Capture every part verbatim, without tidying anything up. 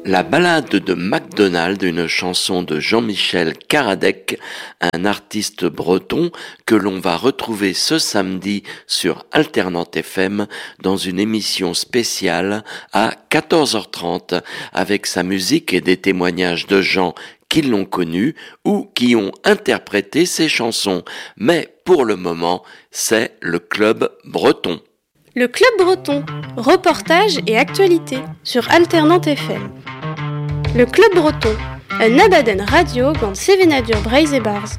La Ballade de MacDonald, une chanson de Jean-Michel Karadec, un artiste breton que l'on va retrouver ce samedi sur Alternante F M dans une émission spéciale à quatorze heures trente avec sa musique et des témoignages de gens qui l'ont connu ou qui ont interprété ses chansons. Mais pour le moment, c'est le Club Breton. Le Club Breton, reportage et actualité sur Alternante F M. Le Club Breton, un abaden radio gant sevenadur Breiz e Barz.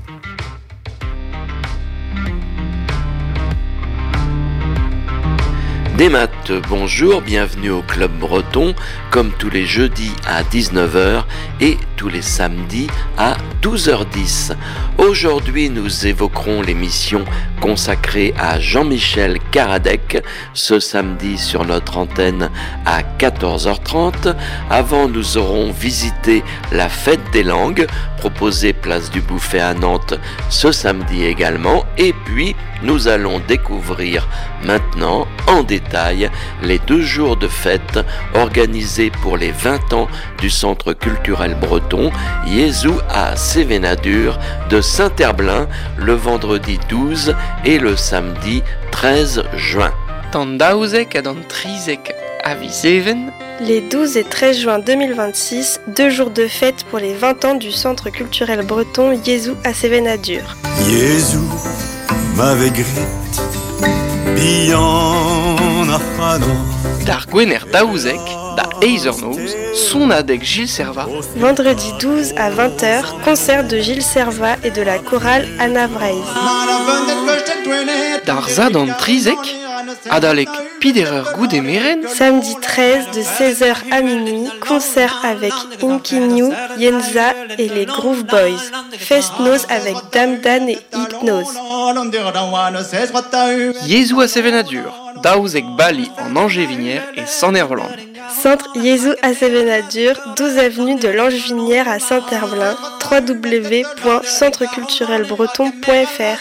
Des maths, bonjour, bienvenue au Club Breton, comme tous les jeudis à dix-neuf heures et tous les samedis à douze heures dix. Aujourd'hui, nous évoquerons l'émission consacrée à Jean-Michel Karadec, ce samedi sur notre antenne à quatorze heures trente. Avant, nous aurons visité la Fête des Langues, proposée place du Bouffay à Nantes ce samedi également. Et puis, nous allons découvrir maintenant en détail les deux jours de fête organisés pour les vingt ans du Centre culturel breton Jésus à Sévénadur de Saint-Herblain le vendredi douze et le samedi treize juin. Dans daouzek et dans trizek à Viseven. Les douze et treize juin deux mille vingt-six, deux jours de fête pour les vingt ans du Centre culturel breton Jésus à Sévénadur. Jésus m'avait grit, bihan a fadon. Dar gwener daouzek, da eizernoz, son adek Gilles Servat. Vendredi douze à vingt heures, concert de Gilles Servat et de la chorale Anna Breiz. Dar zadan trizek, adalek piderer goude meren. Samedi treize de seize heures à minuit, concert avec Inkinyu, Yenza et les Groove Boys. Fest-noz avec Dame Dan et Hypnose. Jésus à Sévénadur, daouzek Bali en Angevinière et Saint-Herblain. Centre Jésus à Sévénadur, douze avenue de l'Angevinière à Saint-Herblain, w w w point centre culturel breton point f r.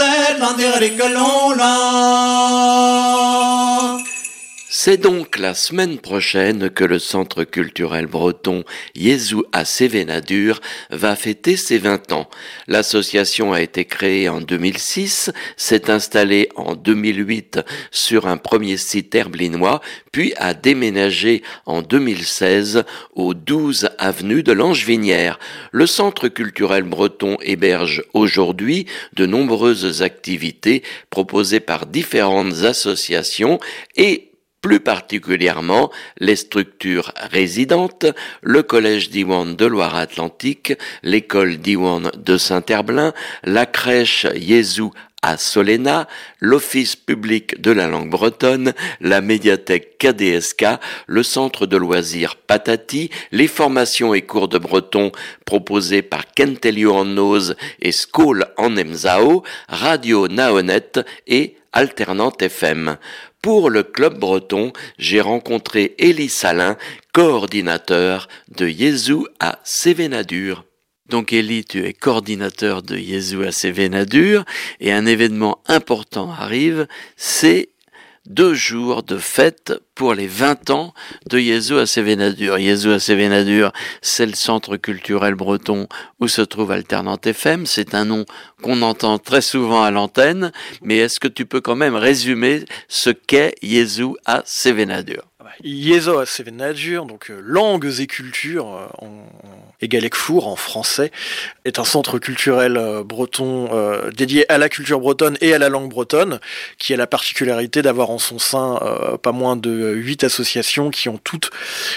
C'est donc la semaine prochaine que le Centre culturel breton Jésus à Sévénadur va fêter ses vingt ans. L'association a été créée en deux mille six, s'est installée en deux mille huit sur un premier site herblinois, puis a déménagé en deux mille seize au douze avenue de l'Angevinière. Le Centre culturel breton héberge aujourd'hui de nombreuses activités proposées par différentes associations et plus particulièrement les structures résidentes, le Collège Diwan de Loire-Atlantique, l'école Diwan de Saint-Herblain, la crèche Jésus à Solena, l'Office public de la langue bretonne, la médiathèque K D S K, le centre de loisirs Patati, les formations et cours de breton proposés par Kentelio en Noz et Skol en Emzao, Radio Naonet et Alternante F M. Pour le Club Breton, j'ai rencontré Élie Salin, coordinateur de Jésus à Sévénadur. Donc Élie, tu es coordinateur de Jésus à Sévénadur et un événement important arrive, c'est deux jours de fête pour les vingt ans de Jésus à Sévénadur. Jésus à Sévénadur, c'est le centre culturel breton où se trouve Alternante F M. C'est un nom qu'on entend très souvent à l'antenne, mais est-ce que tu peux quand même résumer ce qu'est Jésus à Sévénadur? Jésus à Sévénadur, donc euh, langues et cultures euh, en, en égalec-four en français, est un centre culturel euh, breton euh, dédié à la culture bretonne et à la langue bretonne, qui a la particularité d'avoir en son sein euh, pas moins de huit associations qui ont toutes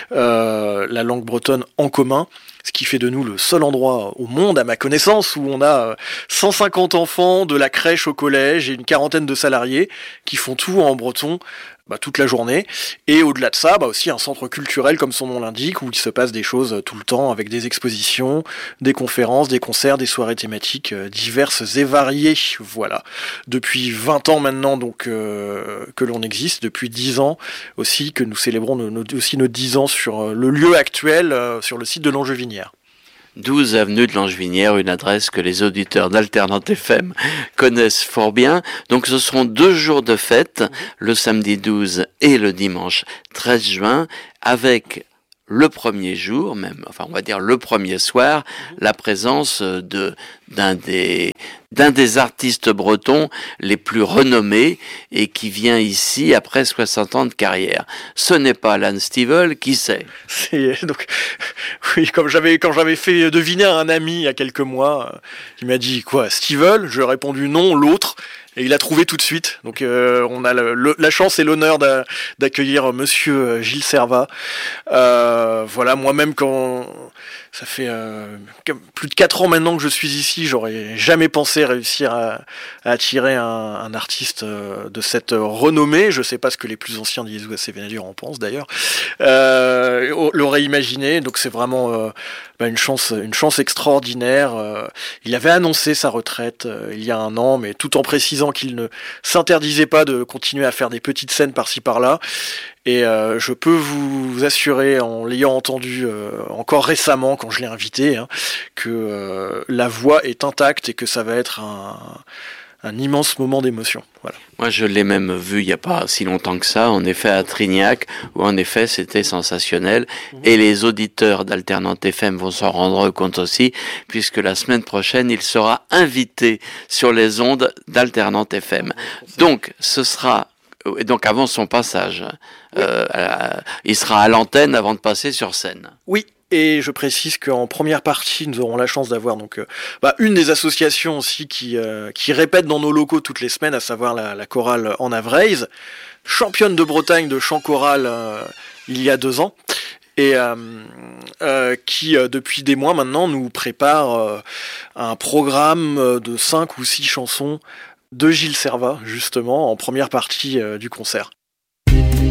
euh, la langue bretonne en commun. Ce qui fait de nous le seul endroit au monde, à ma connaissance, où on a cent cinquante enfants de la crèche au collège et une quarantaine de salariés qui font tout en breton bah, toute la journée. Et au-delà de ça, bah, aussi un centre culturel, comme son nom l'indique, où il se passe des choses tout le temps, avec des expositions, des conférences, des concerts, des soirées thématiques euh, diverses et variées. Voilà. Depuis vingt ans maintenant, donc, euh, que l'on existe, depuis dix ans aussi, que nous célébrons nos, nos, aussi nos dix ans sur euh, le lieu actuel, euh, sur le site de l'Angevinière. douze avenue de l'Angevinière, une adresse que les auditeurs d'Alternante F M connaissent fort bien. Donc ce seront deux jours de fête, le samedi douze et le dimanche treize juin, avec le premier jour, même, enfin on va dire le premier soir, la présence de d'un des d'un des artistes bretons les plus renommés et qui vient ici après soixante ans de carrière. Ce n'est pas Alan Stivell, qui sait? C'est donc oui, comme j'avais quand j'avais fait deviner à un ami il y a quelques mois, il m'a dit quoi, Stivell? Je lui ai répondu non, l'autre. Et il a trouvé tout de suite. Donc euh, on a le, le, la chance et l'honneur d'a, d'accueillir Monsieur Gilles Servat. Euh, voilà, moi-même quand ça fait euh, plus de quatre ans maintenant que je suis ici, j'aurais jamais pensé réussir à, à attirer un, un artiste de cette renommée. Je sais pas ce que les plus anciens de Yezhou Assevenadur en pensent d'ailleurs. Euh, l'auraient imaginé. Donc c'est vraiment euh, bah, une chance, une chance extraordinaire. Euh, il avait annoncé sa retraite euh, il y a un an, mais tout en précisant qu'il ne s'interdisait pas de continuer à faire des petites scènes par-ci par-là. Et euh, je peux vous assurer, en l'ayant entendu euh, encore récemment quand je l'ai invité, hein, que euh, la voix est intacte et que ça va être un, un immense moment d'émotion. Voilà. Moi, je l'ai même vu il n'y a pas si longtemps que ça, en effet à Trignac, où en effet c'était sensationnel. Mmh. Et les auditeurs d'Alternante F M vont s'en rendre compte aussi, puisque la semaine prochaine, il sera invité sur les ondes d'Alternante F M. Donc, ce sera... Et donc avant son passage, oui. euh, à, il sera à l'antenne avant de passer sur scène. Oui, et je précise qu'en première partie, nous aurons la chance d'avoir donc euh, bah, une des associations aussi qui euh, qui répète dans nos locaux toutes les semaines, à savoir la, la chorale En Avraise, championne de Bretagne de chant choral euh, il y a deux ans. Et euh, euh, qui, euh, depuis des mois maintenant, nous prépare euh, un programme de cinq ou six chansons de Gilles Servat, justement, en première partie euh, du concert.